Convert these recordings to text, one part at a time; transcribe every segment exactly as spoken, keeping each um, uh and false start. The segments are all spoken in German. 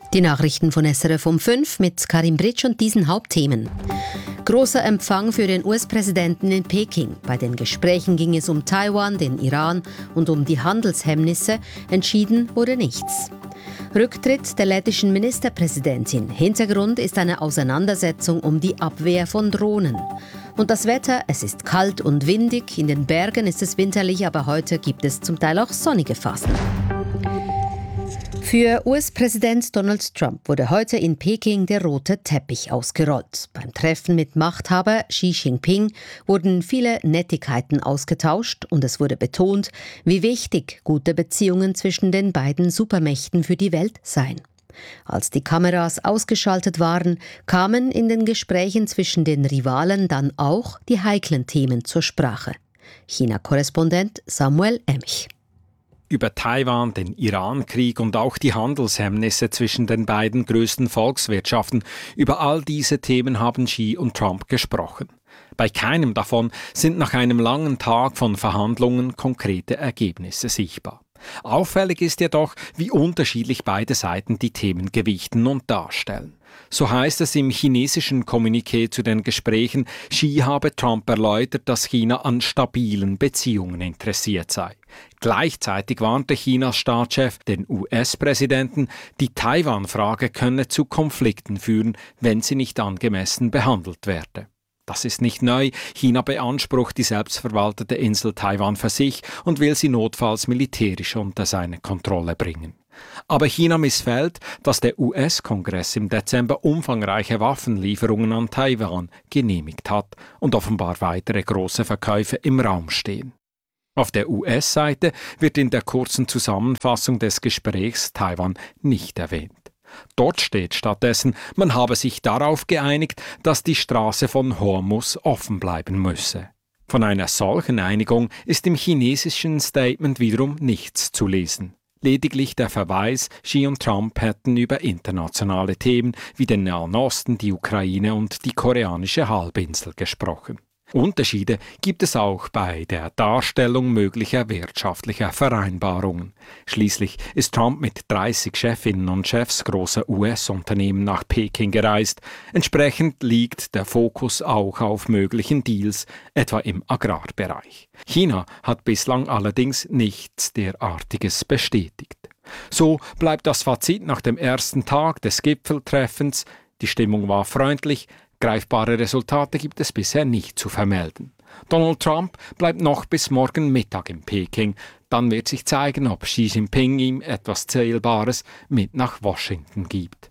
Die Nachrichten von S R F um fünf mit Karim Britsch und diesen Hauptthemen. Großer Empfang für den U S-Präsidenten in Peking. Bei den Gesprächen ging es um Taiwan, den Iran und um die Handelshemmnisse. Entschieden wurde nichts. Rücktritt der lettischen Ministerpräsidentin. Hintergrund ist eine Auseinandersetzung um die Abwehr von Drohnen. Und das Wetter, es ist kalt und windig. In den Bergen ist es winterlich, aber heute gibt es zum Teil auch sonnige Phasen. Für U S-Präsident Donald Trump wurde heute in Peking der rote Teppich ausgerollt. Beim Treffen mit Machthaber Xi Jinping wurden viele Nettigkeiten ausgetauscht und es wurde betont, wie wichtig gute Beziehungen zwischen den beiden Supermächten für die Welt seien. Als die Kameras ausgeschaltet waren, kamen in den Gesprächen zwischen den Rivalen dann auch die heiklen Themen zur Sprache. China-Korrespondent Samuel Emch. Über Taiwan, den Iran-Krieg und auch die Handelshemmnisse zwischen den beiden größten Volkswirtschaften. Über all diese Themen haben Xi und Trump gesprochen. Bei keinem davon sind nach einem langen Tag von Verhandlungen konkrete Ergebnisse sichtbar. Auffällig ist jedoch, wie unterschiedlich beide Seiten die Themen gewichten und darstellen. So heißt es im chinesischen Kommuniqué zu den Gesprächen, Xi habe Trump erläutert, dass China an stabilen Beziehungen interessiert sei. Gleichzeitig warnte Chinas Staatschef den U S-Präsidenten, die Taiwan-Frage könne zu Konflikten führen, wenn sie nicht angemessen behandelt werde. Das ist nicht neu. China beansprucht die selbstverwaltete Insel Taiwan für sich und will sie notfalls militärisch unter seine Kontrolle bringen. Aber China missfällt, dass der U S-Kongress im Dezember umfangreiche Waffenlieferungen an Taiwan genehmigt hat und offenbar weitere große Verkäufe im Raum stehen. Auf der U S-Seite wird in der kurzen Zusammenfassung des Gesprächs Taiwan nicht erwähnt. Dort steht stattdessen, man habe sich darauf geeinigt, dass die Straße von Hormuz offen bleiben müsse. Von einer solchen Einigung ist im chinesischen Statement wiederum nichts zu lesen. Lediglich der Verweis, Xi und Trump hätten über internationale Themen wie den Nahen Osten, die Ukraine und die koreanische Halbinsel gesprochen. Unterschiede gibt es auch bei der Darstellung möglicher wirtschaftlicher Vereinbarungen. Schließlich ist Trump mit dreißig Chefinnen und Chefs großer U S-Unternehmen nach Peking gereist. Entsprechend liegt der Fokus auch auf möglichen Deals, etwa im Agrarbereich. China hat bislang allerdings nichts derartiges bestätigt. So bleibt das Fazit nach dem ersten Tag des Gipfeltreffens. Die Stimmung war freundlich. Greifbare Resultate gibt es bisher nicht zu vermelden. Donald Trump bleibt noch bis morgen Mittag in Peking. Dann wird sich zeigen, ob Xi Jinping ihm etwas Zählbares mit nach Washington gibt.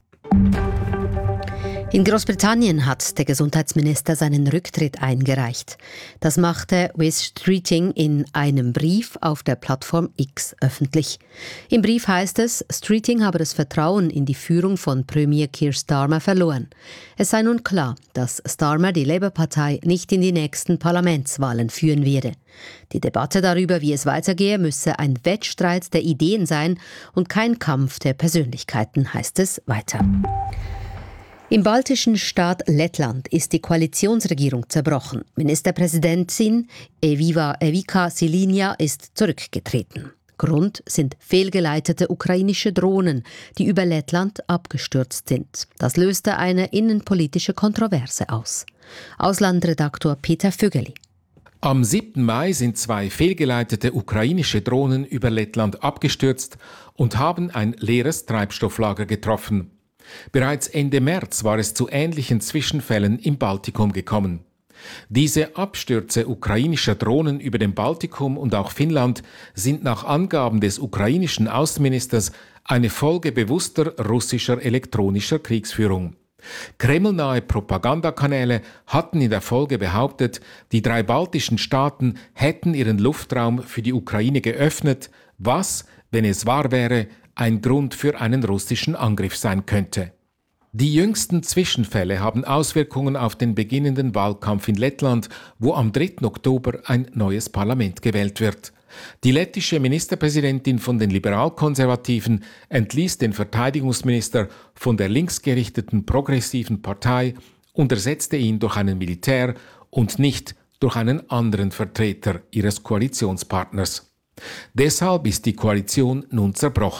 In Großbritannien hat der Gesundheitsminister seinen Rücktritt eingereicht. Das machte Wes Streeting in einem Brief auf der Plattform X öffentlich. Im Brief heißt es, Streeting habe das Vertrauen in die Führung von Premier Keir Starmer verloren. Es sei nun klar, dass Starmer die Labour-Partei nicht in die nächsten Parlamentswahlen führen werde. Die Debatte darüber, wie es weitergehe, müsse ein Wettstreit der Ideen sein und kein Kampf der Persönlichkeiten, heißt es weiter. Im baltischen Staat Lettland ist die Koalitionsregierung zerbrochen. Ministerpräsidentin Eviva Evika Silinja ist zurückgetreten. Grund sind fehlgeleitete ukrainische Drohnen, die über Lettland abgestürzt sind. Das löste eine innenpolitische Kontroverse aus. Auslandredaktor Peter Fügeli. Am siebten Mai sind zwei fehlgeleitete ukrainische Drohnen über Lettland abgestürzt und haben ein leeres Treibstofflager getroffen. Bereits Ende März war es zu ähnlichen Zwischenfällen im Baltikum gekommen. Diese Abstürze ukrainischer Drohnen über dem Baltikum und auch Finnland sind nach Angaben des ukrainischen Außenministers eine Folge bewusster russischer elektronischer Kriegsführung. Kremlnahe Propagandakanäle hatten in der Folge behauptet, die drei baltischen Staaten hätten ihren Luftraum für die Ukraine geöffnet, was, wenn es wahr wäre, ein Grund für einen russischen Angriff sein könnte. Die jüngsten Zwischenfälle haben Auswirkungen auf den beginnenden Wahlkampf in Lettland, wo am dritten Oktober ein neues Parlament gewählt wird. Die lettische Ministerpräsidentin von den Liberalkonservativen entließ den Verteidigungsminister von der linksgerichteten progressiven Partei und ersetzte ihn durch einen Militär und nicht durch einen anderen Vertreter ihres Koalitionspartners. Deshalb ist die Koalition nun zerbrochen.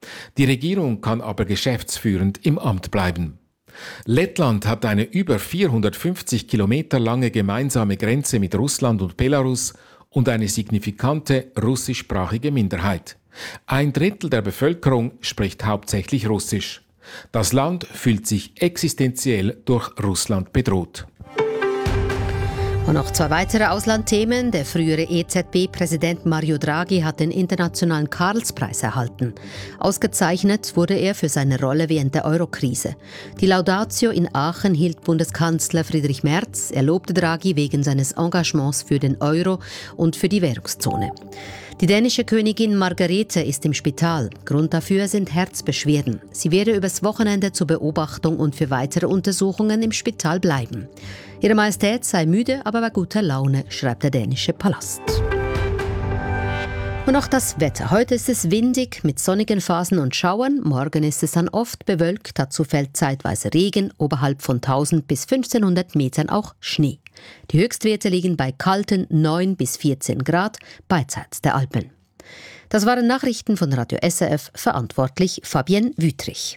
Die Regierung kann aber geschäftsführend im Amt bleiben. Lettland hat eine über vierhundertfünfzig Kilometer lange gemeinsame Grenze mit Russland und Belarus und eine signifikante russischsprachige Minderheit. Ein Drittel der Bevölkerung spricht hauptsächlich Russisch. Das Land fühlt sich existenziell durch Russland bedroht. Und noch zwei weitere Auslandthemen. Der frühere E Z B-Präsident Mario Draghi hat den internationalen Karlspreis erhalten. Ausgezeichnet wurde er für seine Rolle während der Eurokrise. Die Laudatio in Aachen hielt Bundeskanzler Friedrich Merz. Er lobte Draghi wegen seines Engagements für den Euro und für die Währungszone. Die dänische Königin Margarete ist im Spital. Grund dafür sind Herzbeschwerden. Sie werde übers Wochenende zur Beobachtung und für weitere Untersuchungen im Spital bleiben. Ihre Majestät sei müde, aber bei guter Laune, schreibt der dänische Palast. Und auch das Wetter. Heute ist es windig mit sonnigen Phasen und Schauern. Morgen ist es dann oft bewölkt. Dazu fällt zeitweise Regen, oberhalb von tausend bis fünfzehnhundert Metern auch Schnee. Die Höchstwerte liegen bei kalten neun bis vierzehn Grad, beidseits der Alpen. Das waren Nachrichten von Radio S R F, verantwortlich Fabienne Wüthrich.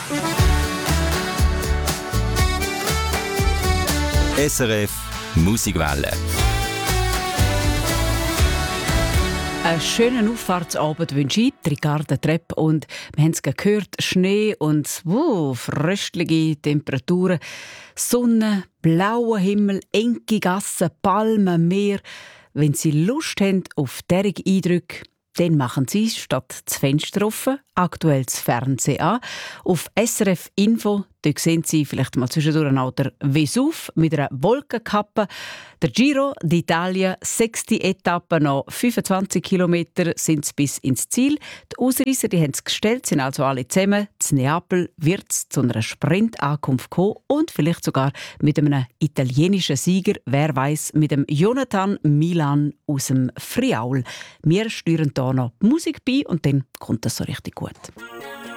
S R F Musikwelle. Einen schönen Auffahrtsabend wünsche ich, Ricarda Trepp. Und wir haben es gehört, Schnee und wow, fröstliche Temperaturen, Sonne, blauer Himmel, enge Gassen, Palmen, Meer. Wenn Sie Lust haben auf derige Eindrücke, dann machen Sie statt das Fenster offen, aktuell das Fernsehen an. Auf S R F Info, dort sehen Sie vielleicht mal zwischendurch einen alten Vesuv mit einer Wolkenkappe. Der Giro d'Italia, sechste Etappe, noch fünfundzwanzig Kilometer sind es bis ins Ziel. Die Ausreißer, die haben es gestellt, sind also alle zusammen. In Neapel wird es zu einer Sprintankunft kommen und vielleicht sogar mit einem italienischen Sieger, wer weiß, mit dem Jonathan Milan aus dem Friaul. Wir steuern hier noch die Musik bei und dann kommt das so richtig gut.